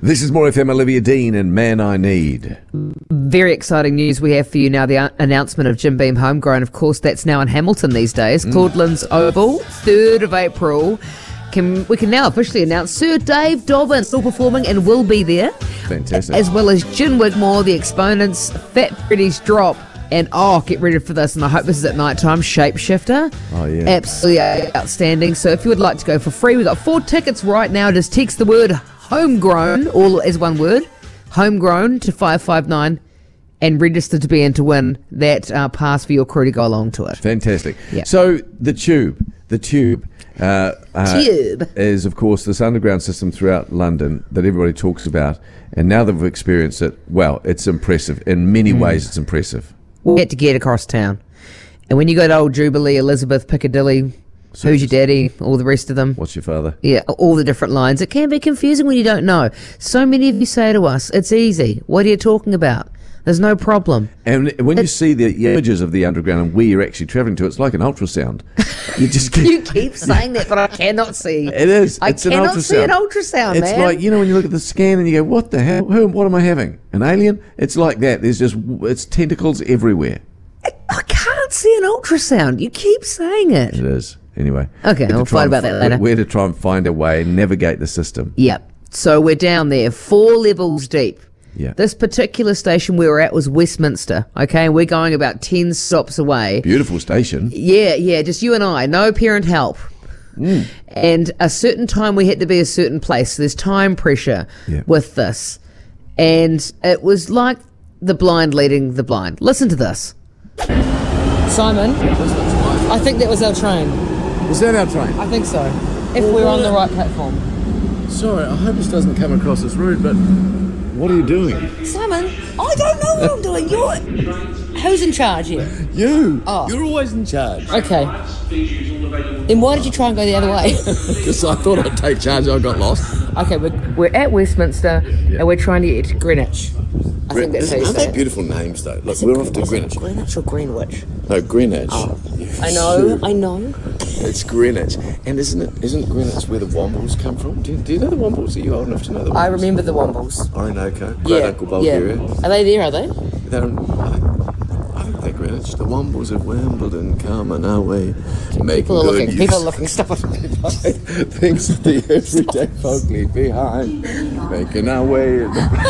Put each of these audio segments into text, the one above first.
This is More FM, Olivia Dean and Man I Need. Very exciting news we have for you now. The announcement of Jim Beam Homegrown. Of course, that's now in Hamilton these days. Claudelands Oval, 3rd of April. We can now officially announce Sir Dave Dobbin still performing and will be there. Fantastic. As well as Gin Wigmore, The Exponents, Fat Freddy's Drop, and get ready for this, and I hope this is at night time, Shapeshifter. Oh, yeah. Absolutely outstanding. So if you would like to go for free, we've got 4 tickets right now. Just text the word homegrown, all as one word, homegrown to 559 and register to be in to win that pass for your crew to go along to it. Fantastic. Yeah. So the tube is, of course, this underground system throughout London that everybody talks about, and now that we've experienced it, well, it's impressive. In many ways, it's impressive. We had to get across town. And when you go to Old Jubilee, Elizabeth, Piccadilly, Who's Your Daddy, all the rest of them. What's your father? Yeah, all the different lines. It can be confusing when you don't know. So many of you say to us, it's easy. What are you talking about? There's no problem. And when you see the images of the underground and where you're actually travelling to, it's like an ultrasound. You just keep, You keep saying that, but I cannot see. It is. It's an cannot ultrasound. see an ultrasound, It's man. like, when you look at the scan and you go, what the hell? What am I having? An alien? It's like that. It's tentacles everywhere. I can't see an ultrasound. You keep saying it. It is. Anyway. Okay, we'll fight about that later. We're to try and find a way and navigate the system. Yep. So we're down there, 4 levels deep. Yeah. This particular station we were at was Westminster, okay? And we're going about 10 stops away. Beautiful station. Yeah, just you and I. No parent help. And a certain time we had to be a certain place. So there's time pressure with this. And it was like the blind leading the blind. Listen to this. Simon, I think that was our train. Was that our train? I think so. If we're on the right platform. Sorry, I hope this doesn't come across as rude, but what are you doing? Simon, I don't know what I'm doing. Who's in charge here? You! Oh. You're always in charge. Okay. Then why did you try and go the other way? Because I thought I'd take charge, I got lost. Okay, we're at Westminster and we're trying to get to Greenwich. I think that's how you Aren't say they it. beautiful names, though? Look, we're off to Greenwich. Greenwich or Greenwich? No, Greenwich. Oh. I know. It's Greenwich. And isn't Greenwich where the Wombles come from? Do you know the Wombles? Are you old enough to know the Wombles? I remember the Wombles. Orinoco. Great Uncle Bulgaria. Are they there, are they? I think they're Greenwich. The Wombles of Wimbledon coming our way. People are looking. Stop it. Things of the everyday folk leave behind. Making our way.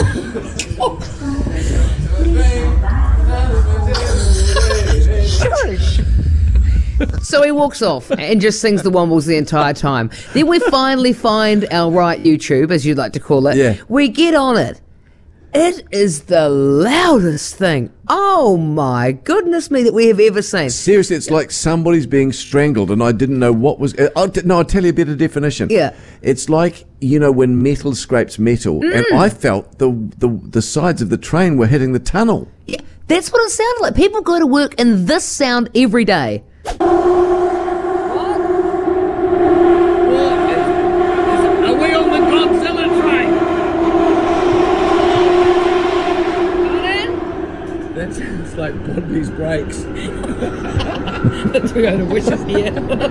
So he walks off and just sings the Wombles the entire time. Then we finally find our right YouTube, as you'd like to call it. Yeah. We get on it. It is the loudest thing. Oh my goodness me that we have ever seen. Seriously, it's like somebody's being strangled, and I didn't know what was. I'll tell you a better definition. Yeah. It's like when metal scrapes metal, and I felt the sides of the train were hitting the tunnel. Yeah, that's what it sounded like. People go to work in this sound every day. Are we on the Godzilla train? That sounds like Bodley's brakes. The Toyota Wish is here.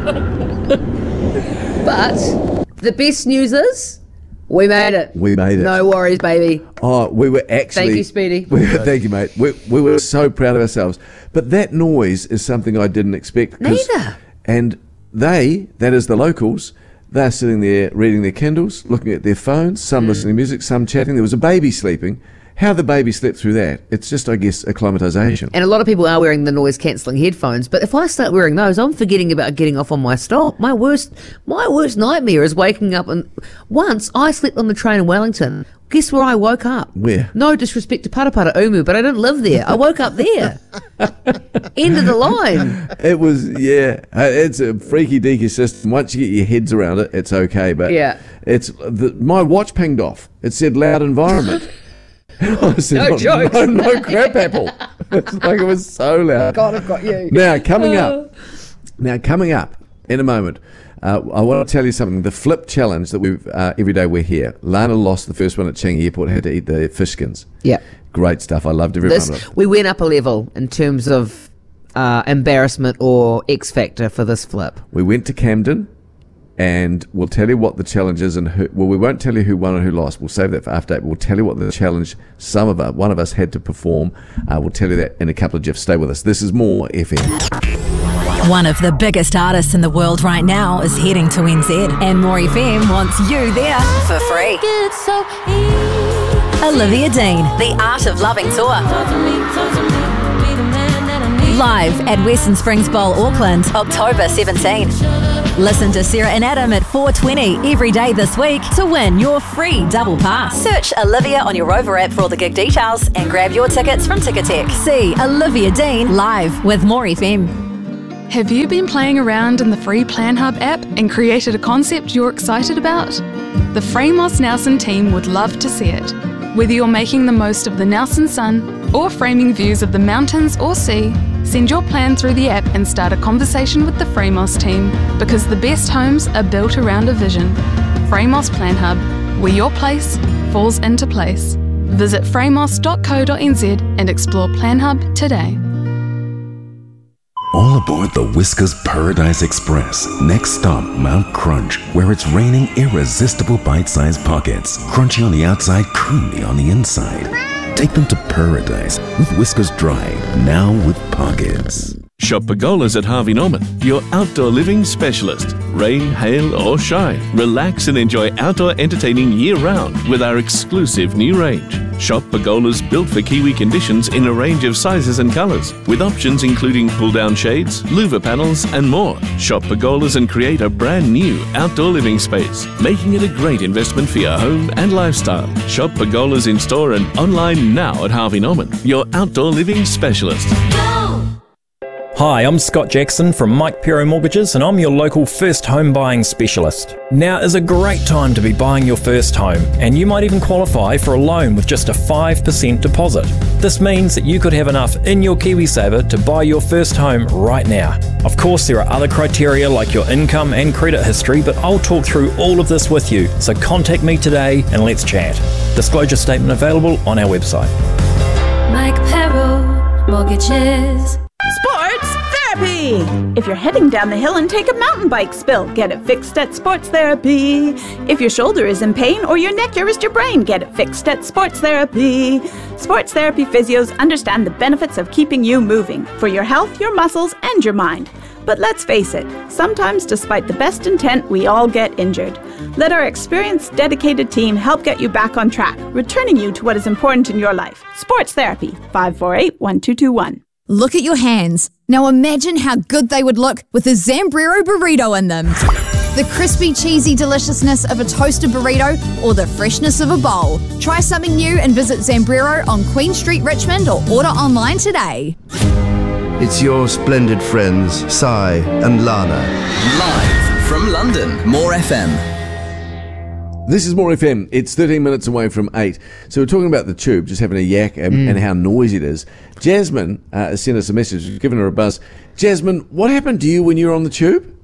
But the best news is we made it. We made it. No worries, baby. Oh, we were actually. Thank you, Speedy. Thank you, mate. We were so proud of ourselves. But that noise is something I didn't expect. Neither. And that is the locals, they're sitting there reading their Kindles, looking at their phones, some listening to music, some chatting. There was a baby sleeping. How the baby slept through that, it's just, I guess, acclimatisation. And a lot of people are wearing the noise-cancelling headphones, but if I start wearing those, I'm forgetting about getting off on my stop. My worst nightmare is waking up. And once I slept on the train in Wellington. Guess where I woke up? Where? No disrespect to Parapara Umu, but I didn't live there. I woke up there. End of the line. It was, it's a freaky deaky system. Once you get your heads around it, it's okay. But Yeah. My watch pinged off. It said loud environment. I said, No jokes. No crap apple. It's like it was so loud. God, I've got you. Now coming up in a moment, I want to tell you something. The flip challenge that we've every day we're here. Lana lost the first one at Changi Airport. Had to eat the fish skins. Yeah. Great stuff. I loved every one of it. We went up a level in terms of embarrassment or X factor for this flip. We went to Camden. and we'll tell you what the challenge is and we won't tell you who won and who lost. We'll save that for after 8. We'll tell you what the challenge one of us had to perform. We'll tell you that in a couple of GIFs. Stay with us. This is More FM. One of the biggest artists in the world right now is heading to NZ, and More FM wants you there for free. Olivia Dean, The Art of Loving Tour. Live at Western Springs Bowl, Auckland, October 17. Listen to Sarah and Adam at 4:20 every day this week to win your free double pass. Search Olivia on your Rover app for all the gig details and grab your tickets from Ticketek. See Olivia Dean live with More FM. Have you been playing around in the free Plan Hub app and created a concept you're excited about? The Framos Nelson team would love to see it. Whether you're making the most of the Nelson sun or framing views of the mountains or sea, send your plan through the app and start a conversation with the Framos team, because the best homes are built around a vision. Framos Plan Hub, where your place falls into place. Visit framos.co.nz and explore Plan Hub today. All aboard the Whiskers Paradise Express. Next stop, Mount Crunch, where it's raining irresistible bite-sized pockets. Crunchy on the outside, creamy on the inside. Take them to paradise with Whiskers Dry, now with pockets. Shop Pergolas at Harvey Norman, your outdoor living specialist. Rain, hail or shine, relax and enjoy outdoor entertaining year-round with our exclusive new range. Shop Pergolas built for Kiwi conditions in a range of sizes and colours, with options including pull-down shades, louver panels and more. Shop Pergolas and create a brand new outdoor living space, making it a great investment for your home and lifestyle. Shop Pergolas in store and online now at Harvey Norman, your outdoor living specialist. Hi, I'm Scott Jackson from Mike Pero Mortgages, and I'm your local first home buying specialist. Now is a great time to be buying your first home, and you might even qualify for a loan with just a 5% deposit. This means that you could have enough in your KiwiSaver to buy your first home right now. Of course, there are other criteria like your income and credit history, but I'll talk through all of this with you, so contact me today and let's chat. Disclosure statement available on our website. Mike Pero Mortgages. Sports Therapy! If you're heading down the hill and take a mountain bike spill, get it fixed at Sports Therapy. If your shoulder is in pain or your neck, your wrist, your brain, get it fixed at Sports Therapy. Sports Therapy physios understand the benefits of keeping you moving for your health, your muscles, and your mind. But let's face it, sometimes despite the best intent, we all get injured. Let our experienced, dedicated team help get you back on track, returning you to what is important in your life. Sports Therapy, 548-1221. Look at your hands. Now imagine how good they would look with a Zambrero burrito in them. The crispy, cheesy deliciousness of a toasted burrito or the freshness of a bowl. Try something new and visit Zambrero on Queen Street, Richmond, or order online today. It's your splendid friends, Sai and Lana. Live from London, More FM. This is More FM. It's 13 minutes away from 8. So we're talking about the tube, just having a yak and how noisy it is. Jasmine has sent us a message. We've given her a buzz. Jasmine, what happened to you when you were on the tube?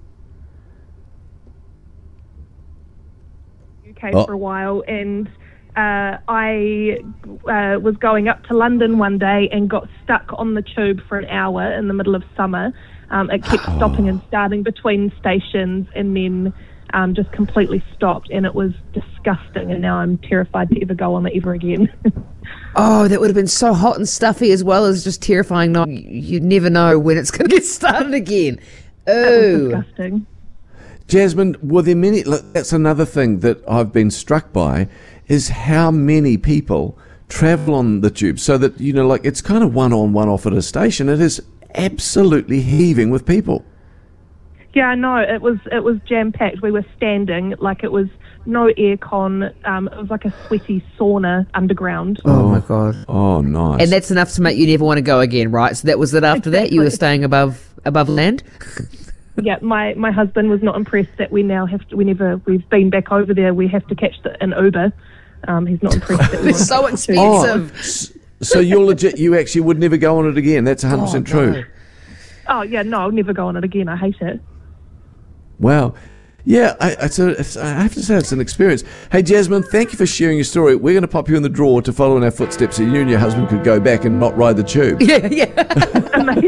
UK for a while, and I was going up to London one day and got stuck on the tube for an hour in the middle of summer. It kept stopping and starting between stations, and then just completely stopped, and it was disgusting, and now I'm terrified to ever go on it ever again. Oh, that would have been so hot and stuffy, as well as just terrifying. You never know when it's going to get started again. Oh, disgusting. Jasmine, were there many? That's another thing that I've been struck by, is how many people travel on the tube, so that, you know, like, it's kind of one on, one off at a station. It is absolutely heaving with people. Yeah, no, it was jam-packed. We were standing, like, it was no aircon. It was like a sweaty sauna underground. Oh my God. Oh, nice. And that's enough to make you never want to go again, right? So that was it after that? You were staying above land? Yeah, my husband was not impressed that we now have to, whenever we've been back over there, we have to catch an Uber. He's not impressed that we It's so expensive. So you're legit, you actually would never go on it again. That's 100% true. No. Oh, yeah, no, I'll never go on it again. I hate it. Wow. Yeah, I have to say it's an experience. Hey, Jasmine, thank you for sharing your story. We're going to pop you in the drawer to follow in our footsteps so you and your husband could go back and not ride the tube. Yeah. Amazing.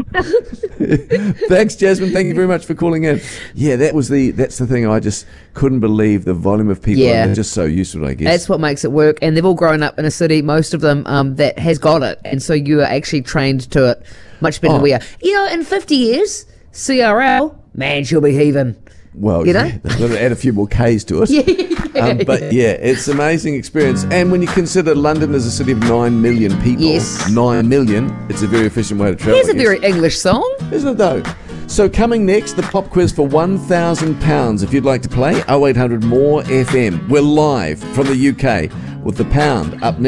Thanks, Jasmine. Thank you very much for calling in. Yeah, that's the thing. I just couldn't believe the volume of people. Yeah. And they're just so used to it, I guess. That's what makes it work. And they've all grown up in a city, most of them, that has got it. And so you are actually trained to it much better than we are. You know, in 50 years, CRL, man, she'll be heaving. Well, you know? yeah, they've got to add a few more Ks to it. But yeah, it's an amazing experience. And when you consider London is a city of 9 million people, Yes. 9 million, it's a very efficient way to travel. Here's a I guess. very English song. Isn't it though? So coming next, the pop quiz for £1,000. If you'd like to play, 0800 more FM. We're live from the UK with the pound up next.